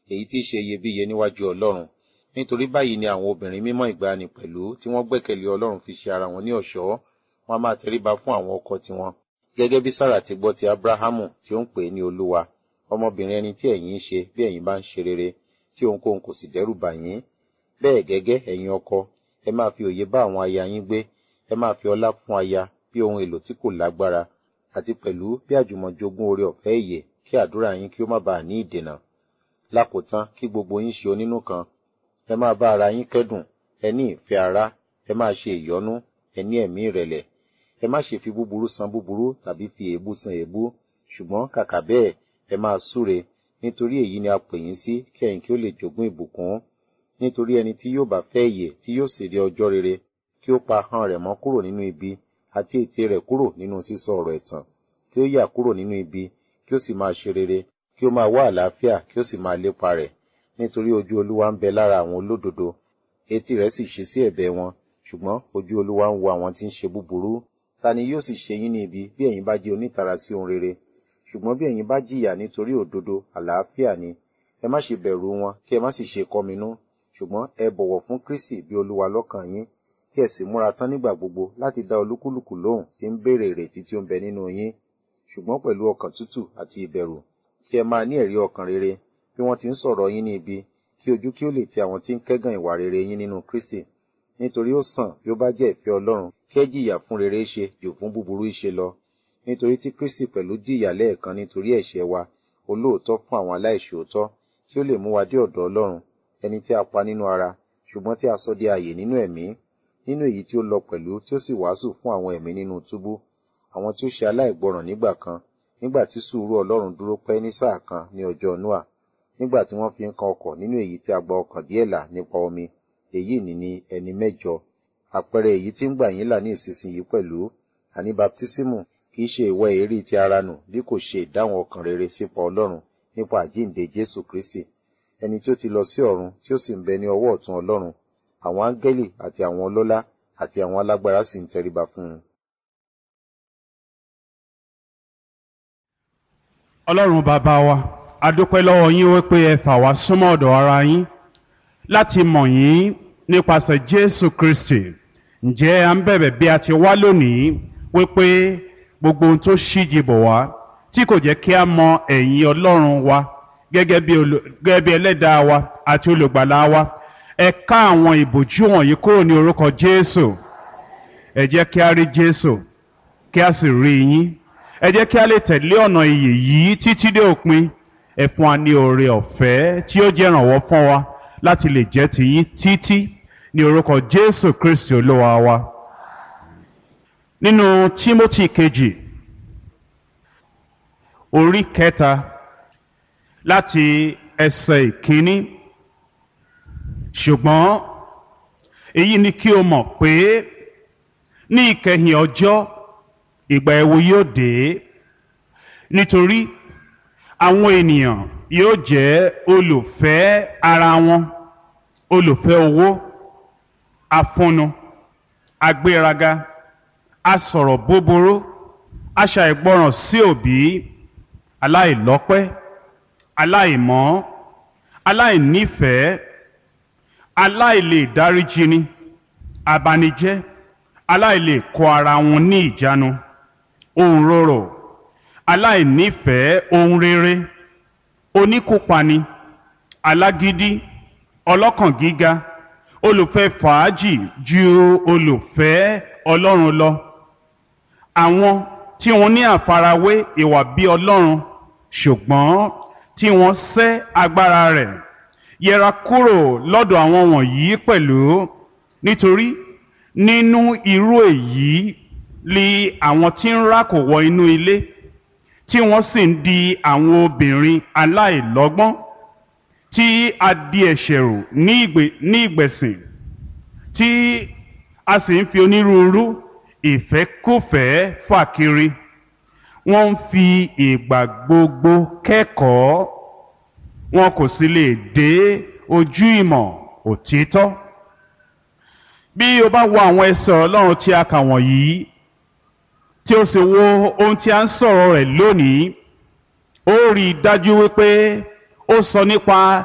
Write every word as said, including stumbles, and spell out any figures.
èyí tí í ṣe iyebíye níwájú Ọlọ́run. Nítorí báyìí ni àwọn obìnrin mímọ́ ìgbàanì pẹ̀lú tí wọ́n gbẹ́kẹ̀lé Ọlọ́run fi ṣe ara wọn ní ọ̀ṣọ́, wọn a máa tẹríba fún àwọn ọkọ tiwọn. Gẹ́gẹ́ bí Sára ti gbọ́ ti Ábúráhámù tí ó ń pè é ní Olúwa, ọmọbìnrin ẹni tí ẹ̀yin ń ṣe bí ẹ̀yin bá ń ṣe rere, tí ohunkóhun kò sì dẹ́rù bà yín. Bẹ́ẹ̀ gẹ́gẹ́ ẹ̀yin ọkọ, ẹ máa fi òye bá àwọn aya yín gbé, ẹ máa fi ọlá fún aya bí ohun èlò tí kò lágbára, àti pẹ̀lú bí àjùmọ̀jogún oore ọ̀fẹ́ ìyè, kí àdúrà yín kí ó má baà ní ìdènà. Lákòótán, kí gbogbo yín ṣe onínú kan, ẹ máa bá ara yín kẹ́dùn, ẹ ní ìfẹ́ ara, ẹ máa ṣe ìyọ́nú, ẹ ní ẹ̀mí ìrẹ̀lẹ̀. Ẹ má ṣe fi búburú san búburú tàbí fi èébú san èébú, ṣùgbọ́n kàkà bẹ́ẹ̀ ẹ máa súre, nítorí èyí ni a pè yín sí kí ẹ̀yin kí ó lè jogún ìbùkún. Nítorí ẹni tí yóò bá fẹ́ ìyè tí yóò sì rí ọjọ́ rere, kí ó pa ahọ́n rẹ̀ mọ́ kúrò nínú ibi, àti ètè rẹ̀ kúrò nínú sísọ ọ̀rọ̀ ẹ̀tàn, kí ó yà kúrò nínú ibi, kí ó sì máa ṣe rere, kí ó máa wá àlàáfíà, kí ó sì máa lépa rẹ̀. Nítorí ojú Olúwa ń bẹ lára àwọn olódodo, etí rẹ̀ sì ṣí sí ẹ̀bẹ̀ wọn, ṣùgbọ́n ojú Olúwa ń wo àwọn tí ń ṣe búburú. Ta ni yóò sì ṣe yín ní ibi bí ẹ̀yin bá jẹ́ onítara sí ohun rere? Ṣùgbọ́n bí ẹ̀yin bá jìyà nítorí òdodo, àlàáfíà ni. Ẹ má ṣe bẹ̀rù wọn, kí ẹ má sì ṣe kọminú, ṣùgbọ́n ẹ bọ̀wọ̀ fún Kristi bí Olúwa lọ́kàn yín, kí ẹ sì múra tán nígbà gbogbo láti dá olúkúlùkù lóhùn tí ń béèrè ìrètí tí ó ń bẹ nínú yín, ṣùgbọ́n pẹ̀lú ọkàn tútù àti ìbẹ̀rù. Kí ẹ máa ní ẹ̀rí ọkàn rere bí wọ́n ti ń sọ̀rọ̀ yín ní ibi, kí ojú kí ó lè ti àwọn tí ń kẹ́gàn ìwà rere yín nínú Kristi. Nítorí ó sàn bí ó bá jẹ́ ìfẹ́ Ọlọ́run kí ẹ jìyà fún rere ṣe jù fún búburú ṣe lọ. Nítorí tí Kristi pẹ̀lú jìyà lẹ́ẹ̀kan nítorí ẹ̀ṣẹ̀ wa, olóòótọ́ fún àwọn aláìṣòótọ́, kí ó lè mú wa dé ọ̀dọ̀ Ọlọ́run, ẹni tí a pa nínú ara, ṣùgbọ́n tí a sọ di ààyè nínú ẹ̀mí. Nínú èyí tí ó lọ pẹ̀lú tí ó sì wàásù fún àwọn ẹ̀mí nínú túbú, àwọn tí ó ṣe aláìgbọràn nígbà kan, nígbà tí sùúrù Ọlọ́run dúró pẹ́ ní sáà kan ní ọjọ́ Nóà, nígbà tí wọ́n fi ń kan ọkọ̀ nínú èyí tí a gba ọkàn díẹ̀ là nípa omi. Èyí ni ni ẹni mẹ́jọ. Àpẹẹrẹ èyí tí ń gbà yín là ní ìsinsìnyí pẹ̀lú, àní baptísímù, kì í ṣe ìwẹ̀ èérí ti ara nù, bí kò ṣe ìdáhùn ọkàn rere sípa Ọlọ́run nípa àjíǹde Jésù Kristi, ẹni tí ó ti lọ sí ọ̀run tí ó sì ń bẹ ní ọwọ́ ọ̀tún Ọlọ́run. Àwọn áńgẹ́lì àti àwọn ọlọ́lá àti àwọn alágbára sì ń tẹríba fún un. Ọlọ́run bàbá wa, a dúpẹ́ lọ́wọ́ yín wípé ẹ fà wá súnmọ́ ọ̀dọ̀ ara yín láti mọ̀ yín nípasẹ̀ Jésù Kristi. Ǹjẹ́ à ń bẹ̀bẹ̀ bí a ti wá lónìí wípé gbogbo ohun tó ṣíji bò wá tí kò jẹ́ kí a mọ ẹ̀yìn Ọlọ́run wa gẹ́gẹ́ bí olù- gẹ́gẹ́ bí ẹlẹ́dàá wa àti olùgbàlà wa, ẹ ká àwọn ìbòjú wọ̀nyí kúrò ní orúkọ Jésù. Ẹ jẹ́ kí a rí Jésù, kí a sì rí yín. Ẹ jẹ́ kí a lè tẹ̀lé ọ̀nà ìyè yìí títí dé òpin. Ẹ fún wa ní oore ọ̀fẹ́ tí ó jẹ́ ìrànwọ́ fún wa láti lè jẹ́ tiyín títí ní orúkọ Jésù Kristi Olúwa wa. Nínú Tímótì kejì, orí kẹta, láti ẹsẹ̀ ìkíní. Ṣùgbọ́n èyí ni kí o mọ̀ pé ní ìkẹyìn ọjọ́ ìgbà ẹ̀wù yóò dé, nítorí àwọn ènìyàn yóò jẹ́ olùfẹ́ ara wọn, olùfẹ́ owó, afúnnu, agbéraga, asọ̀rọ̀ búburú, aṣàìgbọràn sí òbí, aláìlọ́pẹ́, aláìmọ́, aláìnífẹ̀ẹ́, aláìlè dáríjini, abanijẹ́, aláìlè kó ara wọn ní ìjánu, òǹrorò, aláìnífẹ̀ẹ́ ohun rere, oníkúpani, alágídí, ọlọ́kàn gíga, olùfẹ́ fàájì ju olùfẹ́ Ọlọ́run lọ. Àwọn tí wọ́n ní àfarawé ìwà bí Ọlọ́run, ṣùgbọ́n tí wọ́n sẹ́ agbára rẹ̀. Yẹra kúrò lọ́dọ̀ àwọn wọ̀nyí pẹ̀lú, nítorí nínú irú èyí li àwọn tí ń rákò wọ inú ilé, tí wọ́n sì ń di àwọn obìnrin aláìlọ́gbọ́n, tí a di ẹ̀ṣẹ̀ rù ní ìgbè- ní ìgbẹ̀sìn, tí a sì ń fi onírúurú ìfẹ́kúfẹ̀ẹ́ fà kiri. Wọ́n ń fi ìgbà gbogbo kẹ́kọ̀ọ́, wọn kò sì lè dé ojú ìmọ̀ òtítọ́. Bí o bá wo àwọn ẹsẹ̀ Ọlọ́run tí a kà wọ̀nyí, tí o sì wo ohun tí a ń sọ̀rọ̀ rẹ̀ lónìí, ó rí i dájú wípé ó sọ nípa